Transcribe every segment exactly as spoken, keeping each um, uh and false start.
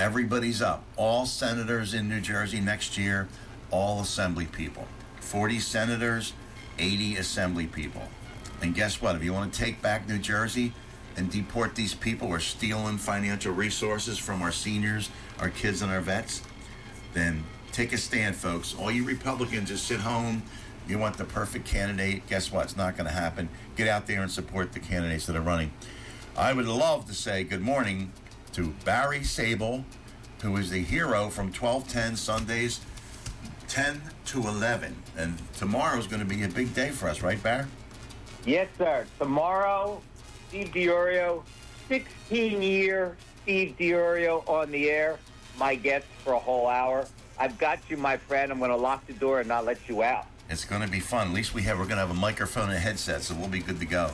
Everybody's up. All senators in New Jersey next year, all assembly people. forty senators, eighty assembly people. And guess what? If you want to take back New Jersey and deport these people who are stealing financial resources from our seniors, our kids, and our vets, then take a stand, folks. All you Republicans just sit home. You want the perfect candidate. Guess what? It's not going to happen. Get out there and support the candidates that are running. I would love to say good morning to Barry Sable, who is the hero from twelve ten Sundays, ten to eleven. And tomorrow is going to be a big day for us, right, Barry? Yes, sir. Tomorrow, Steve DiOrio, sixteen-year Steve DiOrio on the air, my guest for a whole hour. I've got you, my friend. I'm going to lock the door and not let you out. It's going to be fun. At least we have, we're going to have a microphone and a headset, so we'll be good to go.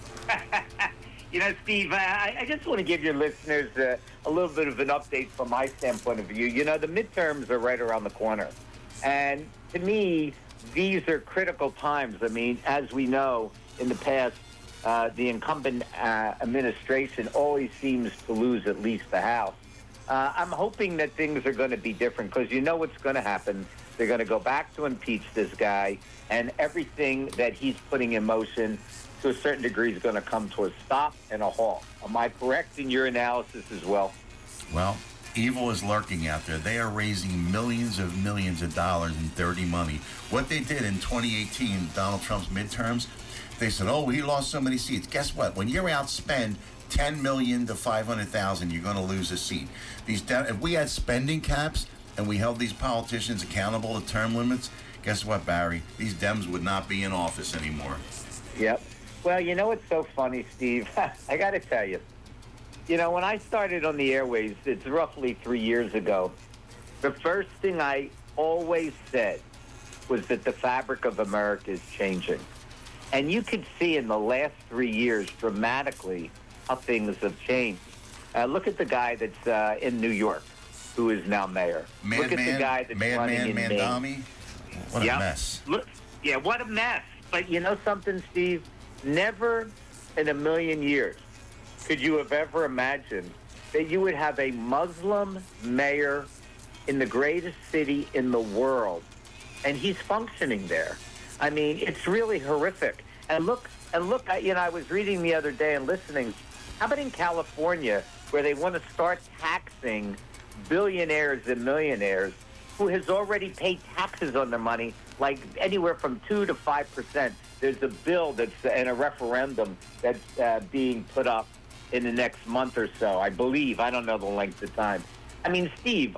You know, Steve, I, I just want to give your listeners uh, a little bit of an update from my standpoint of view. You know, the midterms are right around the corner. And to me, these are critical times. I mean, as we know, in the past, uh, the incumbent uh, administration always seems to lose at least the House. Uh, I'm hoping that things are going to be different because you know what's going to happen. They're going to go back to impeach this guy, and everything that he's putting in motion to a certain degree is going to come to a stop and a halt. Am I correct in your analysis as well? Well, evil is lurking out there. They are raising millions of millions of dollars in dirty money. What they did in twenty eighteen, Donald Trump's midterms, they said, oh, he lost so many seats. Guess what? When you're outspend ten million to five hundred thousand, you're going to lose a seat. These, if we had spending caps and we held these politicians accountable to term limits, guess what, Barry? These Dems would not be in office anymore. Yep. Well, you know what's so funny, Steve? I got to tell you. You know, when I started on the airways, it's roughly three years ago, the first thing I always said was that the fabric of America is changing. And you could see in the last three years dramatically how things have changed. Uh, look at the guy that's uh, in New York, who is now mayor. Man, look at man, the guy that's man, running man, in Mandami. Maine. What a Yep. mess. Look, yeah, what a mess. But you know something, Steve? Never in a million years could you have ever imagined that you would have a Muslim mayor in the greatest city in the world, and he's functioning there. I mean, it's really horrific. And look, and look, I, you know, I was reading the other day and listening. How about in California, where they want to start taxing billionaires and millionaires who has already paid taxes on their money, like anywhere from two to five percent. There's a bill that's in a referendum that's uh, being put up in the next month or so, I believe. I don't know the length of time. I mean, Steve,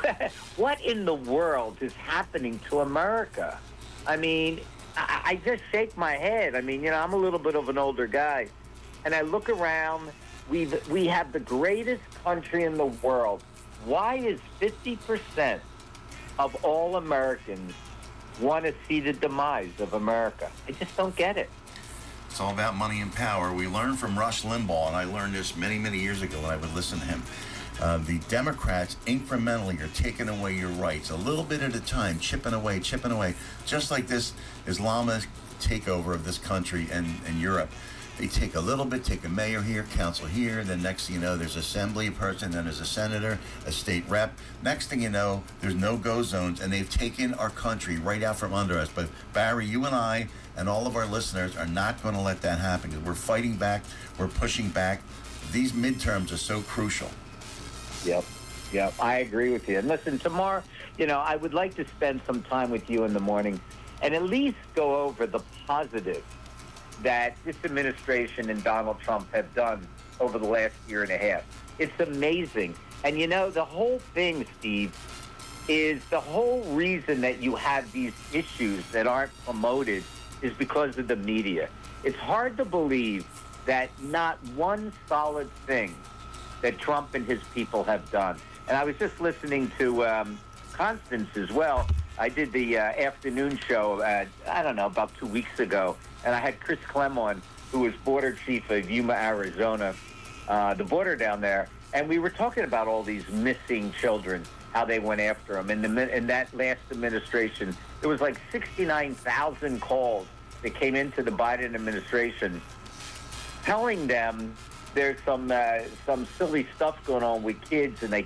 what in the world is happening to America? I mean, I, I just shake my head. I mean, you know, I'm a little bit of an older guy, and I look around. We we have the greatest country in the world. Why is fifty percent of all Americans want to see the demise of America? I just don't get it. It's all about money and power. We learned from Rush Limbaugh, and I learned this many, many years ago when I would listen to him. Uh, the Democrats incrementally are taking away your rights, a little bit at a time, chipping away, chipping away, just like this Islamist takeover of this country and, and Europe. They take a little bit, take a mayor here, council here, then next thing you know, there's assembly person, then there's a senator, a state rep. Next thing you know, there's no-go zones, and they've taken our country right out from under us. But Barry, you and I and all of our listeners are not going to let that happen, because we're fighting back, we're pushing back. These midterms are so crucial. Yep, yep, I agree with you. And listen, tomorrow, you know, I would like to spend some time with you in the morning and at least go over the positive that this administration and Donald Trump have done over the last year and a half. It's amazing. And, you know, the whole thing, Steve, is the whole reason that you have these issues that aren't promoted is because of the media. It's hard to believe that not one solid thing that Trump and his people have done. And I was just listening to um, Constance as well. I did the uh, afternoon show, uh, I don't know, about two weeks ago, and I had Chris Clem on, who was border chief of Yuma, Arizona, uh, the border down there, and we were talking about all these missing children, how they went after them. In, the, in that last administration, there was like sixty-nine thousand calls that came into the Biden administration telling them there's some uh, some silly stuff going on with kids and they